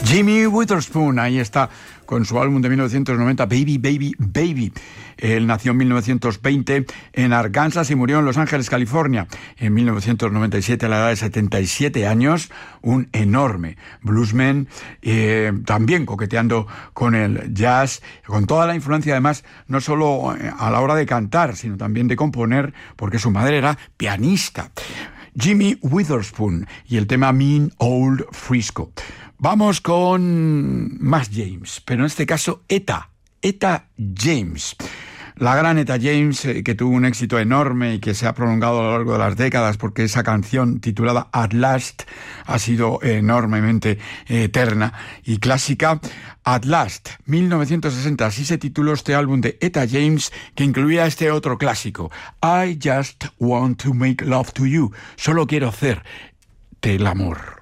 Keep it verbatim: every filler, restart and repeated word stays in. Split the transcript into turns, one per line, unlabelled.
Jimmy Witherspoon, ahí está, con su álbum de mil novecientos noventa, Baby, Baby, Baby. Él nació en mil novecientos veinte en Arkansas y murió en Los Ángeles, California, en mil novecientos noventa y siete, a la edad de setenta y siete años, un enorme bluesman, eh, también coqueteando con el jazz, con toda la influencia además, no solo a la hora de cantar, sino también de componer, porque su madre era pianista. Jimmy Witherspoon y el tema Mean Old Frisco. Vamos con más James, pero en este caso Etta, Etta James. La gran Etta James, eh, que tuvo un éxito enorme y que se ha prolongado a lo largo de las décadas, porque esa canción titulada At Last ha sido enormemente eh, eterna y clásica. At Last, mil novecientos sesenta, así se tituló este álbum de Etta James, que incluía este otro clásico, I Just Want to Make Love to You, solo quiero hacerte el amor.